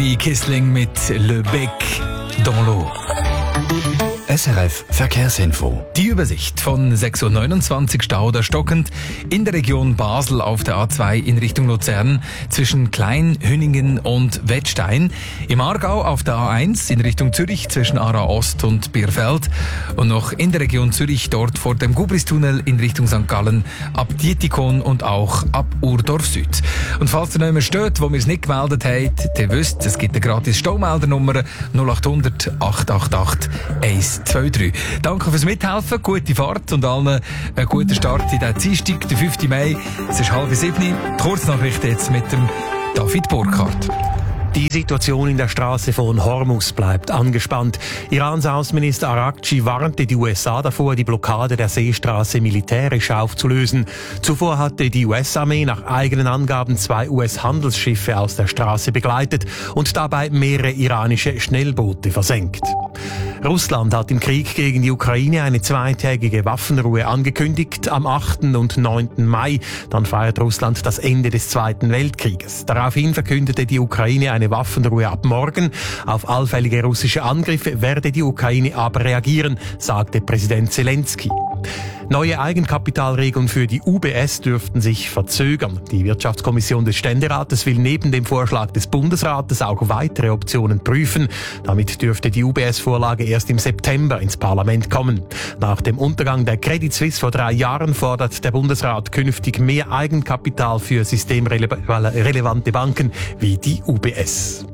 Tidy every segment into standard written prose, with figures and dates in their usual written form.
Lemmy Kissling mit Le Bec dans l'eau. SRF Verkehrsinfo. Die Übersicht von 6.29 Uhr Stau oder stockend in der Region Basel auf der A2 in Richtung Luzern zwischen Klein-Hünningen und Wettstein. Im Aargau auf der A1 in Richtung Zürich zwischen Aarau Ost und Bierfeld. Und noch in der Region Zürich dort vor dem Gubristunnel in Richtung St. Gallen ab Dietikon und auch ab Urdorf Süd. Und falls ihr noch immer steht, wo wir es nicht gemeldet haben, ihr wisst, es gibt eine gratis Staumeldernummer 0800 888 123. Danke fürs Mithelfen, gute Fahrt und allen einen guten Start in den Dienstag, den 5. Mai. Es ist 6:30. Die Kurznachrichten jetzt mit dem David Burkhardt. Die Situation in der Straße von Hormuz bleibt angespannt. Irans Außenminister Araghchi warnte die USA davor, die Blockade der Seestraße militärisch aufzulösen. Zuvor hatte die US-Armee nach eigenen Angaben 2 US-Handelsschiffe aus der Straße begleitet und dabei mehrere iranische Schnellboote versenkt. Russland hat im Krieg gegen die Ukraine eine 2-tägige Waffenruhe angekündigt am 8. und 9. Mai. Dann feiert Russland das Ende des Zweiten Weltkrieges. Daraufhin verkündete die Ukraine eine Waffenruhe ab morgen. Auf allfällige russische Angriffe werde die Ukraine aber reagieren, sagte Präsident Zelensky. Neue Eigenkapitalregeln für die UBS dürften sich verzögern. Die Wirtschaftskommission des Ständerates will neben dem Vorschlag des Bundesrates auch weitere Optionen prüfen. Damit dürfte die UBS-Vorlage erst im September ins Parlament kommen. Nach dem Untergang der Credit Suisse vor 3 Jahren fordert der Bundesrat künftig mehr Eigenkapital für systemrelevante Banken wie die UBS.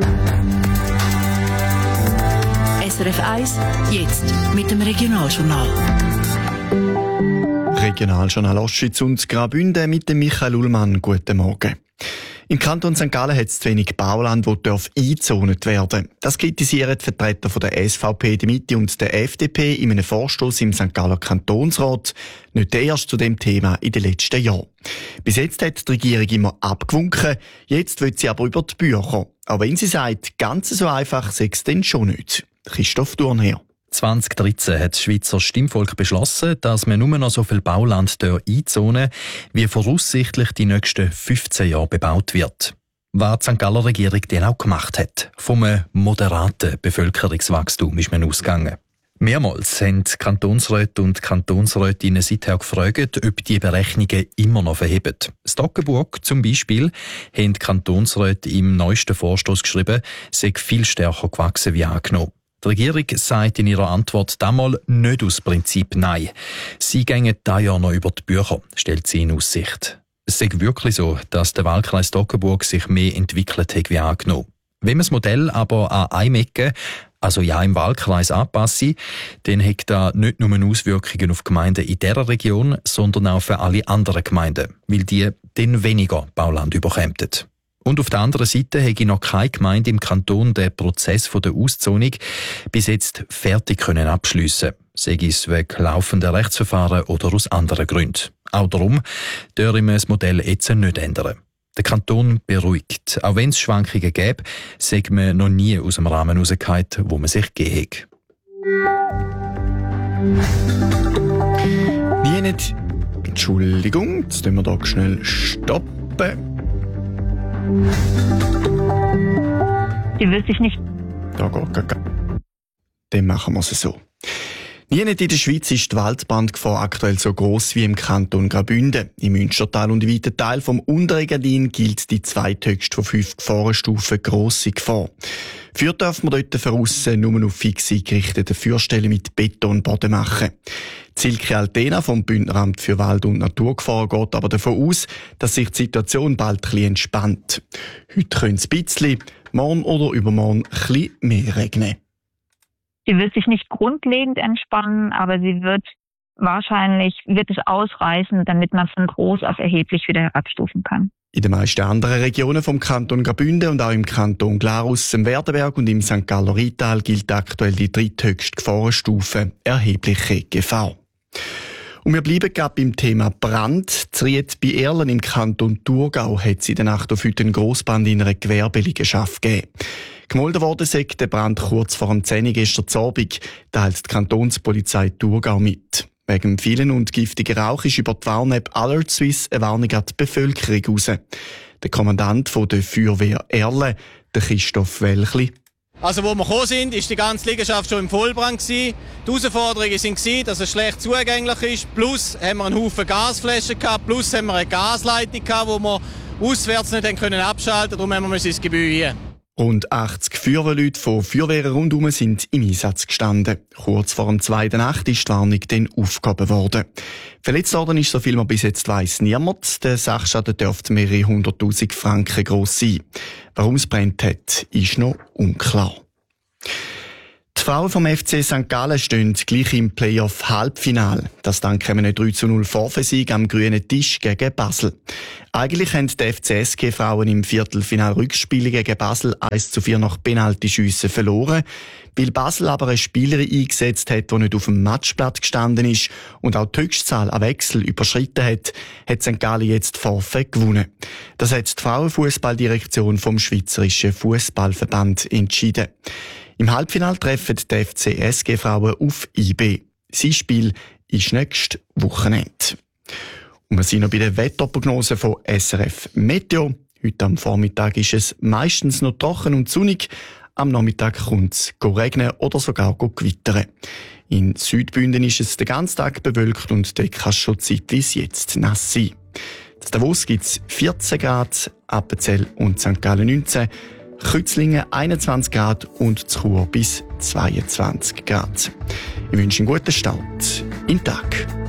SRF 1, jetzt mit dem Regionaljournal. Regionaljournal Ostschweiz und Graubünden mit dem Michael Ullmann. Guten Morgen. Im Kanton St. Gallen hat es zu wenig Bauland, das eingezont werden. Das kritisieren die Vertreter von der SVP, der Mitte und der FDP in einem Vorstoss im St. Galler Kantonsrat. Nicht der erste zu dem Thema in den letzten Jahren. Bis jetzt hat die Regierung immer abgewunken, jetzt will sie aber über die Bücher. Aber wenn sie sagt, ganz so einfach sei es denn schon nicht. Christoph Thurnherr. 2013 hat das Schweizer Stimmvolk beschlossen, dass man nur noch so viel Bauland einzonen, wie voraussichtlich die nächsten 15 Jahre bebaut wird. Was die St. Galler Regierung dann auch gemacht hat. Vom moderaten Bevölkerungswachstum ist man ausgegangen. Mehrmals haben die Kantonsräte und Kantonsrätinnen seither gefragt, ob die Berechnungen immer noch verheben. Stockenburg zum Beispiel haben die Kantonsräte im neuesten Vorstoss geschrieben, sei viel stärker gewachsen wie angenommen. Die Regierung sagt in ihrer Antwort damals nicht aus Prinzip Nein. Sie gehen dieses Jahr noch über die Bücher, stellt sie in Aussicht. Es sei wirklich so, dass der Wahlkreis Stockenburg sich mehr entwickelt hat wie angenommen. Wenn man das Modell aber an einem Ecke, also ja im Wahlkreis anpasse, dann hat das nicht nur Auswirkungen auf Gemeinden in dieser Region, sondern auch für alle anderen Gemeinden, weil die dann weniger Bauland bekommen. Und auf der anderen Seite habe ich noch keine Gemeinde im Kanton den Prozess der Auszonung bis jetzt fertig abschliessen können. Sei es wegen laufender Rechtsverfahren oder aus anderen Gründen. Auch darum dürfen wir das Modell jetzt nicht ändern. Der Kanton beruhigt. Auch wenn es Schwankungen gäbe, sagt man noch nie aus dem Rahmen rausgefallen, wo man sich gegeben hat. Nie nicht. Entschuldigung, jetzt müssen wir hier schnell stoppen. Die wüsste ich nicht. Da geht. Dann machen wir es so. Nie nicht in der Schweiz ist die Waldbrandgefahr aktuell so gross wie im Kanton Graubünden. Im Münstertal und in weiten Teil vom Unterengadin gilt die zweithöchste von 5 Gefahrenstufen grosse Gefahr. Für dürfen wir dort draussen nur auf fix eingerichtete Führstellen mit Betonboden machen. Silke Altena vom Bündneramt für Wald- und Naturgefahr geht aber davon aus, dass sich die Situation bald ein bisschen entspannt. Heute könnte es ein bisschen, morgen oder übermorgen ein bisschen mehr regnen. Sie wird sich nicht grundlegend entspannen, aber sie wird es ausreißen, damit man von groß auf erheblich wieder herabstufen kann. In den meisten anderen Regionen vom Kanton Graubünden und auch im Kanton Glarus, im Werdenberg und im St. Galler Rheintal gilt aktuell die dritthöchste Gefahrenstufe, erhebliche Gefahr. Und wir bleiben gerade beim Thema Brand. Zriet bei Erlen im Kanton Thurgau hat es in der Nacht auf heute einen Grossbrand in einer Gewerbeliegenschaft gegeben. Gemolden worden sei der Brand kurz vor dem 10 Uhr gestern Abend, teilt die Kantonspolizei Thurgau mit. Wegen vielen und giftigen Rauch ist über die Warn-App Alert Swiss eine Warnung an die Bevölkerung raus. Der Kommandant der Feuerwehr Erlen, der Christoph Welchli. Also wo wir gekommen sind, ist die ganze Liegenschaft schon im Vollbrand gewesen. Die Herausforderungen waren, dass es schlecht zugänglich ist. Plus haben wir einen Haufen Gasflaschen gehabt. Plus haben wir eine Gasleitung gehabt, die wir auswärts nicht abschalten konnten. Darum müssen wir ins Gebäude hier. Rund 80 Feuerwehrleute von Feuerwehren rundherum sind im Einsatz gestanden. Kurz vor dem 2. Nacht ist die Warnung dann aufgehoben worden. Verletzt worden ist, so viel man bis jetzt weiss, niemand. Der Sachschaden dürfte mehrere 100'000 Franken gross sein. Warum es brennt hat, ist noch unklar. Die Frauen vom FC St. Gallen stehen gleich im Playoff-Halbfinal. Das dank einem 3:0 Vorversieg am grünen Tisch gegen Basel. Eigentlich haben die FCSG-Frauen im Viertelfinal Rückspiel gegen Basel 1:4 nach Penaltyschüssen verloren. Weil Basel aber eine Spielerin eingesetzt hat, die nicht auf dem Matchblatt gestanden ist und auch die Höchstzahl an Wechsel überschritten hat, hat St. Gallen jetzt Forfait gewonnen. Das hat die Frauenfußballdirektion vom Schweizerischen Fußballverband entschieden. Im Halbfinale treffen die FCSG-Frauen auf IB. Sein Spiel ist nächstes Wochenende. Und wir sind noch bei der Wetterprognose von SRF Meteo. Heute am Vormittag ist es meistens noch trocken und sonnig. Am Nachmittag kommt es regnen oder sogar gewittern. In Südbünden ist es den ganzen Tag bewölkt und dort kann es schon zeitweise jetzt nass sein. In Davos gibt es 14 Grad, Appenzell und St. Gallen 19, Kützlingen 21 Grad und Chur bis 22 Grad. Ich wünsche einen guten Start in den Tag.